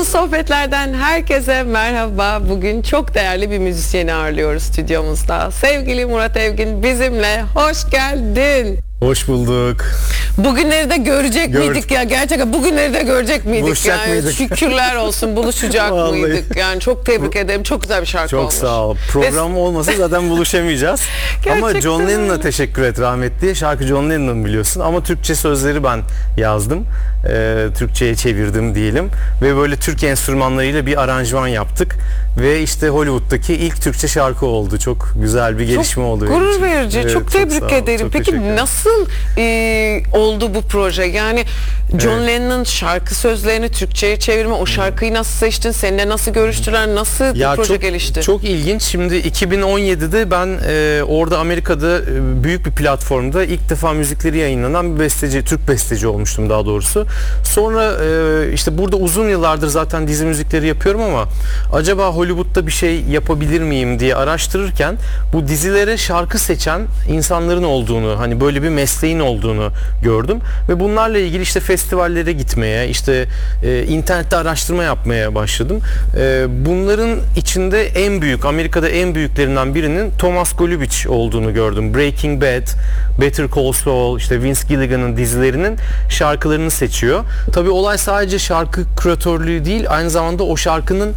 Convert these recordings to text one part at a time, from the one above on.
Beatles sohbetlerden herkese merhaba. Bugün çok değerli bir müzisyeni ağırlıyoruz stüdyomuzda. Sevgili Murat Evgin bizimle. Hoş geldin. Hoş bulduk. Bugünleri de görecek miydik ya? Gerçekten bugünleri de görecek miydik? Buluşacak yani mıydık? Şükürler olsun, buluşacak mıydık? Yani çok tebrik ederim. Çok güzel bir şarkı olmuş. Çok sağ ol. Program olmasa zaten buluşamayacağız. Ama John Lennon'a teşekkür et, rahmetli. Şarkı John Lennon'ın biliyorsun. Ama Türkçe sözleri ben yazdım. Türkçe'ye çevirdim diyelim. Ve böyle Türk enstrümanlarıyla bir aranjman yaptık. Ve işte Hollywood'daki ilk Türkçe şarkı oldu. Çok güzel bir gelişme oldu. Çok gurur verici. Evet, çok tebrik ederim. Çok Peki nasıl oldu bu proje? Yani John Lennon şarkı sözlerini Türkçe'ye çevirme, o şarkıyı nasıl seçtin? Seninle nasıl görüştüler? Nasıl bu proje gelişti? Çok ilginç. Şimdi 2017'de ben orada Amerika'da büyük bir platformda ilk defa müzikleri yayınlanan bir besteci, Türk besteci olmuştum daha doğrusu. Sonra işte burada uzun yıllardır zaten dizi müzikleri yapıyorum ama acaba Hollywood'da bir şey yapabilir miyim diye araştırırken bu dizilere şarkı seçen insanların olduğunu, hani böyle bir mesleğin olduğunu gördüm ve bunlarla ilgili işte festivallere gitmeye, işte internette araştırma yapmaya başladım. Bunların içinde en büyük, Amerika'da en büyüklerinden birinin Thomas Golubich olduğunu gördüm. Breaking Bad, Better Call Saul, işte Vince Gilligan'ın dizilerinin şarkılarını seçiyor. Tabii olay sadece şarkı küratörlüğü değil, aynı zamanda o şarkının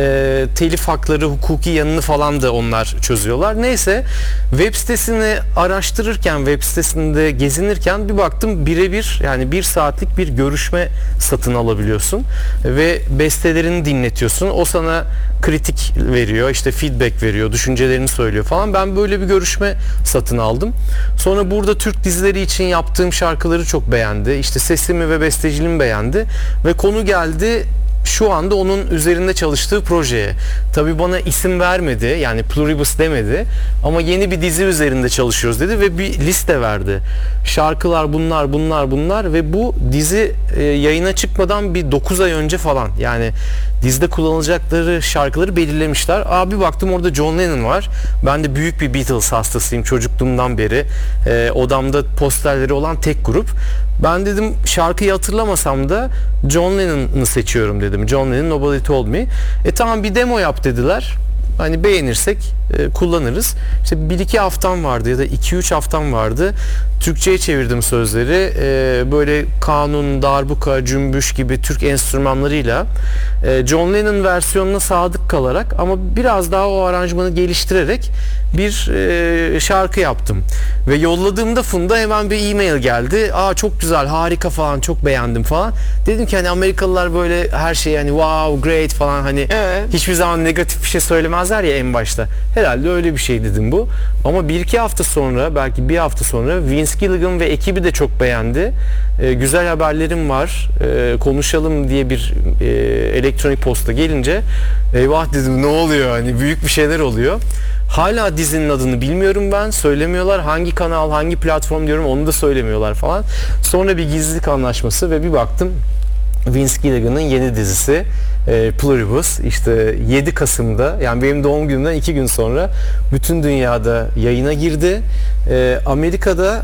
telif hakları, hukuki yanını falan da onlar çözüyorlar. Neyse, web sitesini araştırırken, web sitesinde gezinirken bir baktım birebir, yani 1 saatlik bir görüşme satın alabiliyorsun ve bestelerini dinletiyorsun. O sana kritik veriyor, işte feedback veriyor, düşüncelerini söylüyor falan. Ben böyle bir görüşme satın aldım. Sonra burada Türk dizileri için yaptığım şarkıları çok beğendi. İşte sesimi ve besteciliğimi beğendi ve konu geldi şu anda onun üzerinde çalıştığı projeye. Tabii bana isim vermedi, yani Pluribus demedi ama yeni bir dizi üzerinde çalışıyoruz dedi ve bir liste verdi. Şarkılar bunlar ve bu dizi yayına çıkmadan bir 9 ay önce falan, yani dizide kullanılacakları şarkıları belirlemişler. Abi baktım orada John Lennon var. Ben de büyük bir Beatles hastasıyım çocukluğumdan beri. Odamda posterleri olan tek grup. Ben dedim şarkıyı hatırlamasam da John Lennon'ı seçiyorum dedim. John Lennon Nobody Told Me. Tamam bir demo yap dediler. Hani beğenirsek kullanırız. İşte 1-2 haftam vardı ya da 2-3 haftam vardı. Türkçe'ye çevirdim sözleri. Böyle kanun, darbuka, cümbüş gibi Türk enstrümanlarıyla John Lennon versiyonuna sadık kalarak ama biraz daha o aranjmanı geliştirerek bir şarkı yaptım. Ve yolladığımda Funda hemen bir e-mail geldi. Aa çok güzel, harika falan, çok beğendim falan. Dedim ki hani Amerikalılar böyle her şey hani wow, great falan, hani hiçbir zaman negatif bir şey söylemezler ya en başta. Herhalde öyle bir şey dedim bu. Ama 1-2 hafta sonra, belki bir hafta sonra Vince Gilligan ve ekibi de çok beğendi. Güzel haberlerim var, konuşalım diye bir elektronik posta gelince eyvah dedim, ne oluyor, hani büyük bir şeyler oluyor. Hala dizinin adını bilmiyorum ben. Söylemiyorlar. Hangi kanal, hangi platform diyorum, onu da söylemiyorlar falan. Sonra bir gizlilik anlaşması ve bir baktım Vince Gilligan'ın yeni dizisi Pluribus işte 7 Kasım'da, yani benim doğum günümden 2 gün sonra bütün dünyada yayına girdi. Amerika'da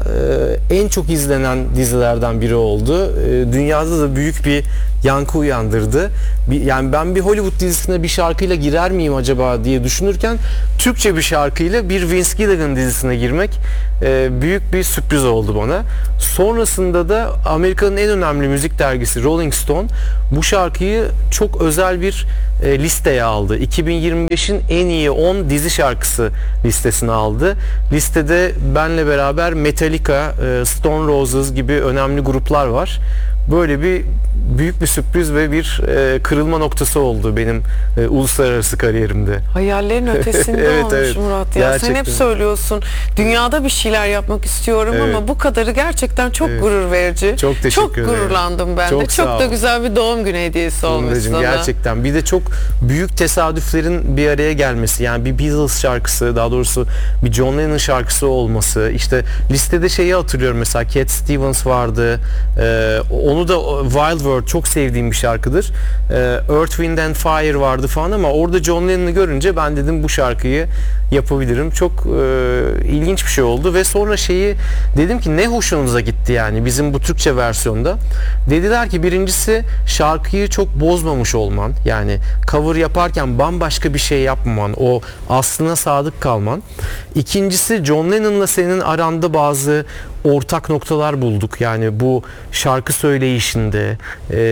en çok izlenen dizilerden biri oldu. Dünyada da büyük bir yankı uyandırdı. Yani ben bir Hollywood dizisine bir şarkıyla girer miyim acaba diye düşünürken Türkçe bir şarkıyla bir Vince Gilligan dizisine girmek büyük bir sürpriz oldu bana. Sonrasında da Amerika'nın en önemli müzik dergisi Rolling Stone bu şarkıyı çok özel bir listeye aldı. 2025'in en iyi 10 dizi şarkısı listesine aldı. Listede benle beraber Metallica, Stone Roses gibi önemli gruplar var. Böyle bir büyük bir sürpriz ve bir kırılma noktası oldu benim uluslararası kariyerimde. Hayallerin ötesinde evet, olmuş evet. Murat ya. Gerçekten. Sen hep söylüyorsun. Dünyada bir şeyler yapmak istiyorum ama bu kadarı gerçekten çok gurur verici. Çok teşekkür ederim. Çok gururlandım ben de. Çok da güzel bir doğum günü hediyesi olmuş sana. Gerçekten. Bir de çok büyük tesadüflerin bir araya gelmesi. Yani bir Beatles şarkısı, daha doğrusu bir John Lennon şarkısı olması. İşte listede şeyi hatırlıyorum mesela, Cat Stevens vardı. Onu Onu da Wild World çok sevdiğim bir şarkıdır. Earth, Wind and Fire vardı falan ama orada John Lennon'ı görünce ben dedim bu şarkıyı yapabilirim. Çok ilginç bir şey oldu ve sonra dedim ki ne hoşunuza gitti yani bizim bu Türkçe versiyonda. Dediler ki birincisi şarkıyı çok bozmamış olman. Yani cover yaparken bambaşka bir şey yapmaman. O aslına sadık kalman. İkincisi John Lennon'la senin aranda bazı ortak noktalar bulduk. Yani bu şarkı söyleyişinde,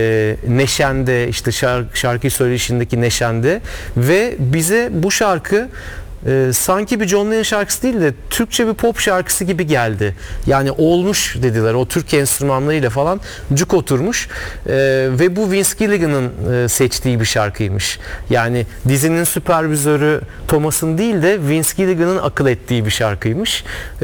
neşende, işte şarkı söyleyişindeki neşende ve bize bu şarkı sanki bir John Lennon şarkısı değil de Türkçe bir pop şarkısı gibi geldi. Yani olmuş dediler. O Türk enstrümanlarıyla falan cuk oturmuş. Ve bu Vince Gilligan'ın seçtiği bir şarkıymış. Yani dizinin süpervizörü Thomas'ın değil de Vince Gilligan'ın akıl ettiği bir şarkıymış.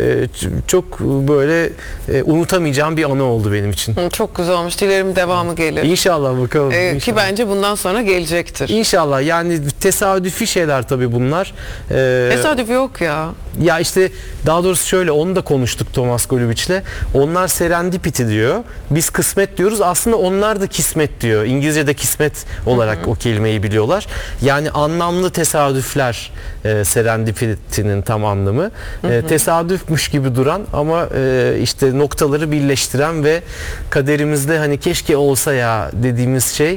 Çok böyle unutamayacağım bir anı oldu benim için. Çok güzel olmuş. Dilerim devamı gelir. İnşallah bakalım. İnşallah. Ki bence bundan sonra gelecektir. İnşallah. Yani tesadüfi şeyler tabii bunlar. Tesadüf yok ya. Ya işte daha doğrusu şöyle onu da konuştuk Thomas Golubich'le. Onlar serendipity diyor. Biz kısmet diyoruz. Aslında onlar da kismet diyor. İngilizce'de kismet olarak o kelimeyi biliyorlar. Yani anlamlı tesadüfler serendipity'nin tam anlamı. Tesadüfmüş gibi duran ama işte noktaları birleştiren ve kaderimizde hani keşke olsa ya dediğimiz şey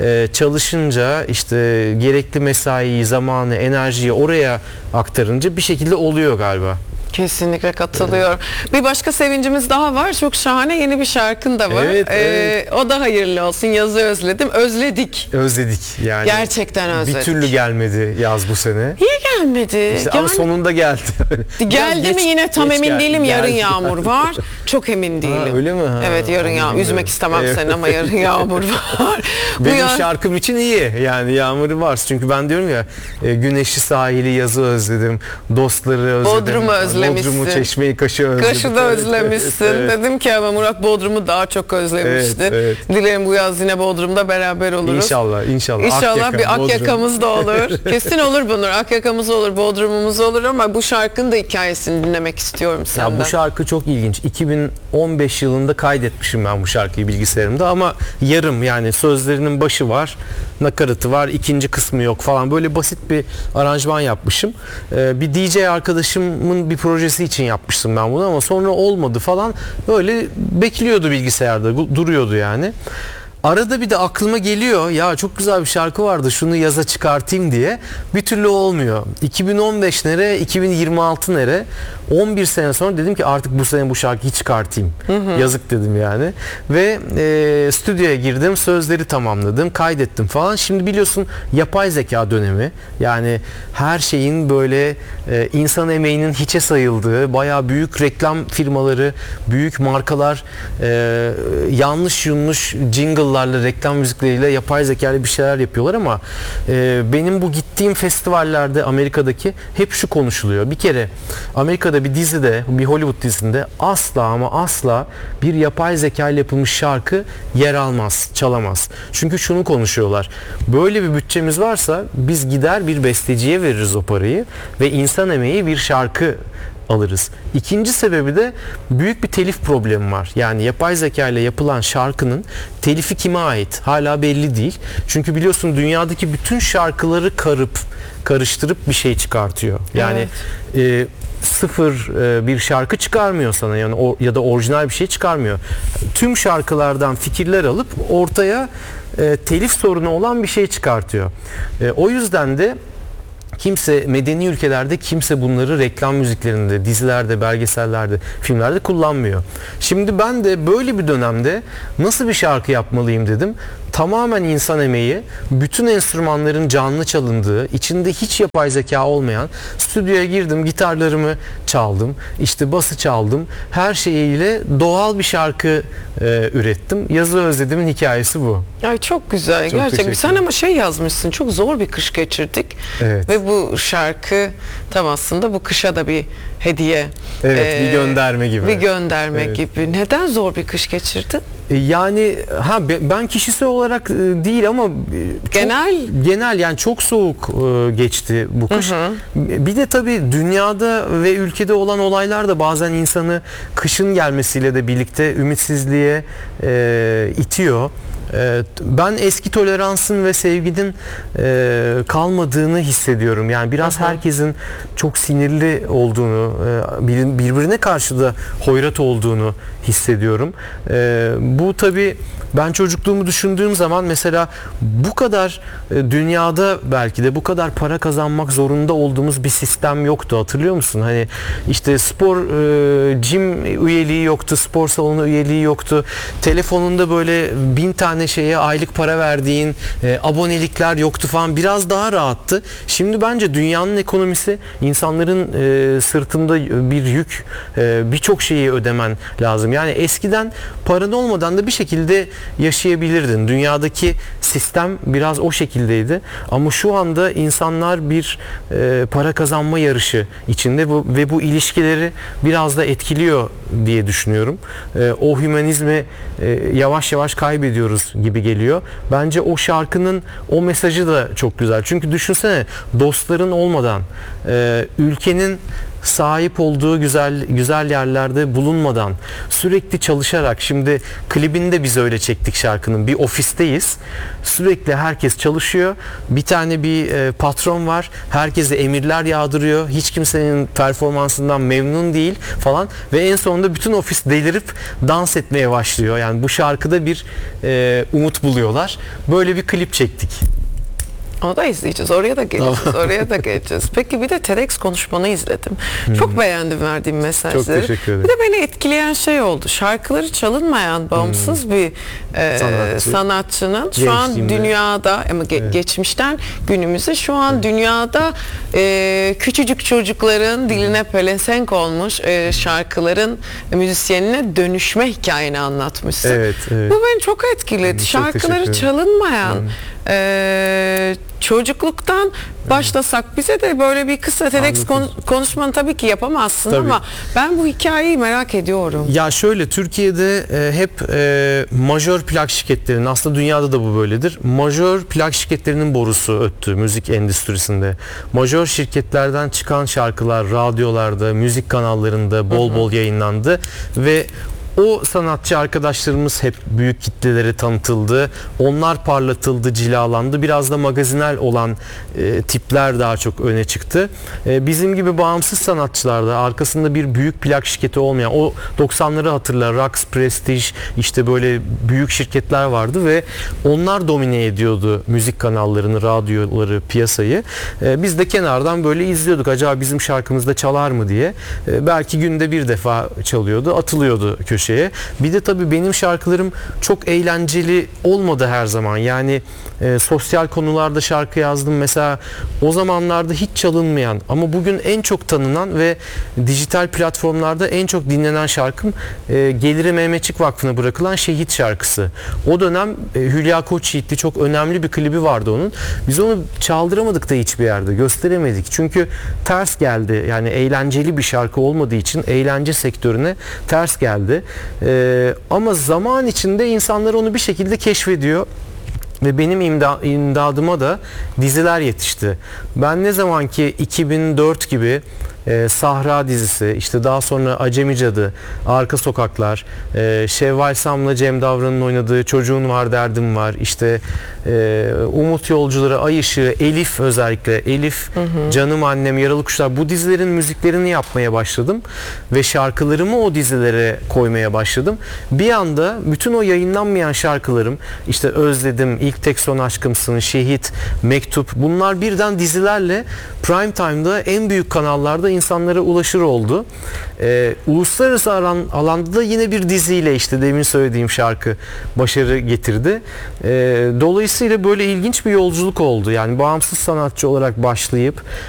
çalışınca işte gerekli mesaiyi, zamanı, enerjiyi oraya aktarınca bir şekilde oluyor galiba. Kesinlikle katılıyorum. Bir başka sevincimiz daha var. Çok şahane yeni bir şarkın da var. Evet. O da hayırlı olsun. Yazı özledim. Özledik yani. Gerçekten özledik. Bir türlü gelmedi yaz bu sene. Niye gelmedi? İşte ama sonunda geldi. Geldi mi yine tam emin değilim. Yarın yağmur var. Çok emin değilim. Öyle mi? Evet yarın yağmur. Üzmek istemem seni ama yarın yağmur var. Benim şarkım için iyi. Yani yağmuru var. Çünkü ben diyorum ya güneşli sahili, yazı özledim. Dostları özledim. Bodrum'u özlemişsin. Bodrum'u, Çeşme'yi, Kaş'ı özledim. Kaş'ı da özlemişsin. Evet. Dedim ki ama Murat Bodrum'u daha çok özlemişti. Evet. Dilerim bu yaz yine Bodrum'da beraber oluruz. İnşallah. İnşallah bir Akyaka'mız da olur. Kesin olur bunlar. Akyaka'mız olur, Bodrum'umuz olur ama bu şarkının da hikayesini dinlemek istiyorum senden. Ya bu şarkı çok ilginç. 2015 yılında kaydetmişim ben bu şarkıyı bilgisayarımda ama yarım yani sözlerinin başı var, nakaratı var, ikinci kısmı yok falan. Böyle basit bir aranjman yapmışım. Bir DJ arkadaşımın bir projesi için yapmıştım ben bunu ama sonra olmadı falan. Böyle bekliyordu bilgisayarda, duruyordu yani. Arada bir de aklıma geliyor ya çok güzel bir şarkı vardı şunu yaza çıkartayım diye. Bir türlü olmuyor. 2015 nere, 2026 nere? 11 sene sonra dedim ki artık bu sene bu şarkıyı çıkartayım. Yazık dedim yani. Ve stüdyoya girdim, sözleri tamamladım, kaydettim falan. Şimdi biliyorsun yapay zeka dönemi. Yani her şeyin böyle insan emeğinin hiçe sayıldığı, bayağı büyük reklam firmaları, büyük markalar yanlış yunluş jingle'larla, reklam müzikleriyle yapay zekalı bir şeyler yapıyorlar ama benim bu gittiğim festivallerde Amerika'daki hep şu konuşuluyor. Bir kere Amerika'da bir dizide, bir Hollywood dizisinde asla ama asla bir yapay zeka ile yapılmış şarkı yer almaz, çalamaz. Çünkü şunu konuşuyorlar. Böyle bir bütçemiz varsa biz gider bir besteciye veririz o parayı ve insan emeği bir şarkı alırız. İkinci sebebi de büyük bir telif problemi var. Yani yapay zeka ile yapılan şarkının telifi kime ait? Hala belli değil. Çünkü biliyorsun dünyadaki bütün şarkıları karıştırıp bir şey çıkartıyor. Yani sıfır bir şarkı çıkarmıyor sana yani ya da orijinal bir şey çıkarmıyor. Tüm şarkılardan fikirler alıp ortaya telif sorunu olan bir şey çıkartıyor. O yüzden de medeni ülkelerde kimse bunları reklam müziklerinde, dizilerde, belgesellerde, filmlerde kullanmıyor. Şimdi ben de böyle bir dönemde nasıl bir şarkı yapmalıyım dedim. Tamamen insan emeği, bütün enstrümanların canlı çalındığı, içinde hiç yapay zeka olmayan, stüdyoya girdim, gitarlarımı çaldım, işte bası çaldım, her şeyiyle doğal bir şarkı ürettim. Yazı özlediğimin hikayesi bu. Ay çok güzel. Çok gerçekten. Sen ama yazmışsın, çok zor bir kış geçirdik. Evet. Ve bu şarkı tam aslında bu kışa da bir hediye. Evet, bir gönderme gibi. Bir gönderme gibi. Neden zor bir kış geçirdin? Yani ben kişisel olarak değil ama genel yani çok soğuk geçti bu kış. Bir de tabii dünyada ve ülkede olan olaylar da bazen insanı kışın gelmesiyle de birlikte ümitsizliğe itiyor. Ben eski toleransın ve sevginin kalmadığını hissediyorum. Yani biraz herkesin çok sinirli olduğunu, birbirine karşı da hoyrat olduğunu hissediyorum. Bu tabii ben çocukluğumu düşündüğüm zaman mesela bu kadar dünyada belki de bu kadar para kazanmak zorunda olduğumuz bir sistem yoktu. Hatırlıyor musun? Hani işte spor gym üyeliği yoktu, spor salonu üyeliği yoktu. Telefonunda böyle 1000 tane şeye aylık para verdiğin abonelikler yoktu falan. Biraz daha rahattı. Şimdi bence dünyanın ekonomisi insanların sırtında bir yük, birçok şeyi ödemen lazım. Yani eskiden paran olmadan da bir şekilde yaşayabilirdin. Dünyadaki sistem biraz o şekildeydi. Ama şu anda insanlar bir para kazanma yarışı içinde ve bu ilişkileri biraz da etkiliyor diye düşünüyorum. O hümanizmi yavaş yavaş kaybediyoruz gibi geliyor. Bence o şarkının o mesajı da çok güzel. Çünkü düşünsene, dostların olmadan, ülkenin sahip olduğu güzel yerlerde bulunmadan, sürekli çalışarak, şimdi klibini de biz öyle çektik şarkının, bir ofisteyiz, sürekli herkes çalışıyor, bir tane bir patron var, herkese emirler yağdırıyor, hiç kimsenin performansından memnun değil falan ve en sonunda bütün ofis delirip dans etmeye başlıyor. Yani bu şarkıda bir umut buluyorlar. Böyle bir klip çektik. Onu da izleyeceğiz. Oraya da geleceğiz. Oraya da geleceğiz. Peki bir de TEDx konuşmanı izledim. Çok beğendim verdiğim mesajları. Çok teşekkür ederim. Bir de beni etkileyen şey oldu. Şarkıları çalınmayan bağımsız bir sanatçının şu an dünyada ama geçmişten günümüze şu an dünyada küçücük çocukların diline pelesenk olmuş şarkıların müzisyenine dönüşme hikayeni anlatmışsın. Evet. Bu beni çok etkiledi. Şarkıları çalınmayan çocukluktan başlasak, bize de böyle bir kısa TEDx konuşmanı tabii ki yapamazsın ama ben bu hikayeyi merak ediyorum. Ya şöyle, Türkiye'de hep majör plak şirketlerinin, aslında dünyada da bu böyledir, majör plak şirketlerinin borusu öttü müzik endüstrisinde. Majör şirketlerden çıkan şarkılar radyolarda, müzik kanallarında bol bol yayınlandı ve o sanatçı arkadaşlarımız hep büyük kitlelere tanıtıldı. Onlar parlatıldı, cilalandı. Biraz da magazinel olan tipler daha çok öne çıktı. Bizim gibi bağımsız sanatçılarda arkasında bir büyük plak şirketi olmayan, o 90'ları hatırlar, Rax, Prestige, işte böyle büyük şirketler vardı ve onlar domine ediyordu müzik kanallarını, radyoları, piyasayı. Biz de kenardan böyle izliyorduk. Acaba bizim şarkımızda çalar mı diye. Belki günde bir defa çalıyordu, atılıyordu köşeye. Bir de tabii benim şarkılarım çok eğlenceli olmadı her zaman. Yani sosyal konularda şarkı yazdım. Mesela o zamanlarda hiç çalınmayan ama bugün en çok tanınan ve dijital platformlarda en çok dinlenen şarkım Geliri Mehmetçik Vakfı'na bırakılan Şehit şarkısı. O dönem Hülya Koçyiğit'li çok önemli bir klibi vardı onun. Biz onu çaldıramadık da hiçbir yerde, gösteremedik. Çünkü ters geldi. Yani eğlenceli bir şarkı olmadığı için eğlence sektörüne ters geldi. Ama zaman içinde insanlar onu bir şekilde keşfediyor. Ve benim imdadıma da diziler yetişti. Ben ne zaman ki 2004 gibi Sahra dizisi, işte daha sonra Acemi Cadı, Arka Sokaklar, Şevval Sam'la Cem Davran'ın oynadığı Çocuğun Var Derdim Var, işte Umut Yolcuları, Ay Işığı, Elif, özellikle Elif, Canım Annem, Yaralı Kuşlar, bu dizilerin müziklerini yapmaya başladım ve şarkılarımı o dizilere koymaya başladım. Bir anda bütün o yayınlanmayan şarkılarım, işte Özledim, İlk Tek Son Aşkımsın, Şehit, Mektup, bunlar birden dizilerle prime time'da en büyük kanallarda insanlara ulaşır oldu. Uluslararası alanda da yine bir diziyle, işte demin söylediğim şarkı başarı getirdi. Dolayısıyla böyle ilginç bir yolculuk oldu. Yani bağımsız sanatçı olarak başlayıp